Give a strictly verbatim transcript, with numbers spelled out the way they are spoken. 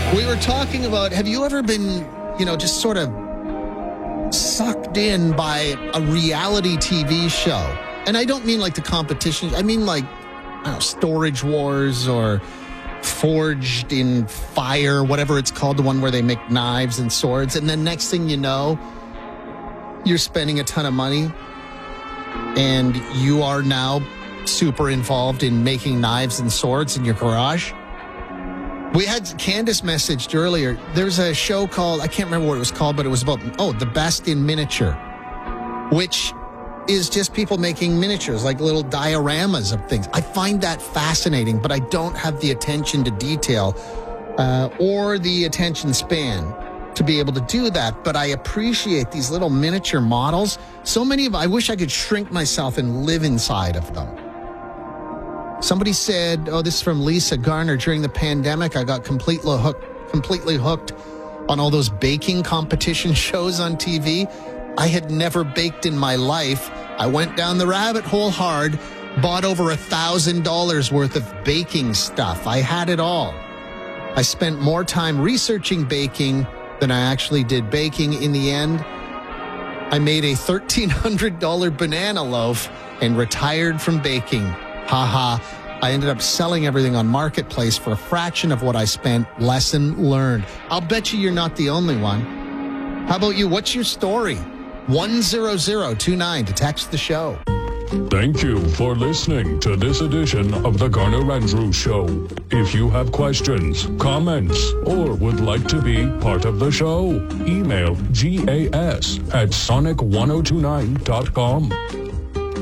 We were talking about, have you ever been, you know, just sort of sucked in by a reality T V show? And I don't mean like the competition. I mean like, I don't know, Storage Wars or Forged in Fire, whatever it's called, the one where they make knives and swords. And then next thing you know, you're spending a ton of money and you are now super involved in making knives and swords in your garage. We had Candace messaged earlier. There's a show called, I can't remember what it was called, but it was about, oh, The Best in Miniature, which is just people making miniatures, like little dioramas of things. I find that fascinating, but I don't have the attention to detail uh, or the attention span to be able to do that. But I appreciate these little miniature models. So many of, I wish I could shrink myself and live inside of them. Somebody said, oh, this is from Lisa Garner, during the pandemic, I got completely hooked, completely hooked on all those baking competition shows on T V. I had never baked in my life. I went down the rabbit hole hard, bought over a thousand dollars worth of baking stuff. I had it all. I spent more time researching baking than I actually did baking. In the end, I made a thirteen hundred dollars banana loaf and retired from baking. Haha. I ended up selling everything on Marketplace for a fraction of what I spent. Lesson learned. I'll bet you you're not the only one. How about you? What's your story? one zero zero two nine to text the show. Thank you for listening to this edition of the Garner Andrews Show. If you have questions, comments, or would like to be part of the show, email gas at sonic ten twenty-nine dot com.